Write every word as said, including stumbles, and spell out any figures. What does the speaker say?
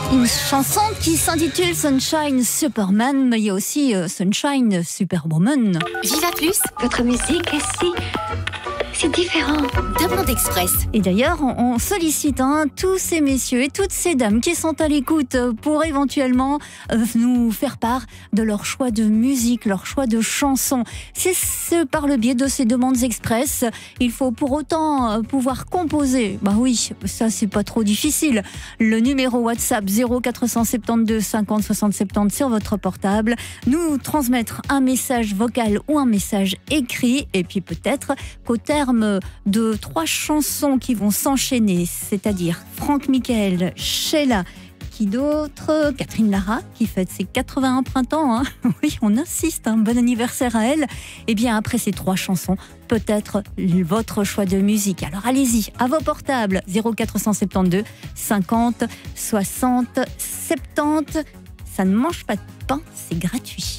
Une chanson qui s'intitule Sunshine Superman, mais il y a aussi euh, Sunshine Superwoman. Viva Plus, Votre musique est si... c'est différent. Demande Express. Et d'ailleurs, on, on sollicite hein, tous ces messieurs et toutes ces dames qui sont à l'écoute pour éventuellement euh, nous faire part de leur choix de musique, leur choix de chansons. C'est ce, par le biais de ces demandes express. Il faut pour autant euh, pouvoir composer. Bah oui, ça c'est pas trop difficile. Le numéro WhatsApp zéro quatre cent soixante-douze cinquante soixante soixante sur votre portable. Nous transmettre un message vocal ou un message écrit. Et puis peut-être qu'au terme de trois chansons qui vont s'enchaîner, c'est-à-dire Franck Michael, Sheila, qui d'autre, Catherine Lara, qui fête ses quatre-vingt-un printemps, hein. Oui, on insiste, un bon anniversaire à elle. Et bien après ces trois chansons, peut-être votre choix de musique. Alors allez-y, à vos portables, zéro quatre cent soixante-douze cinquante soixante soixante. Ça ne mange pas de pain, c'est gratuit.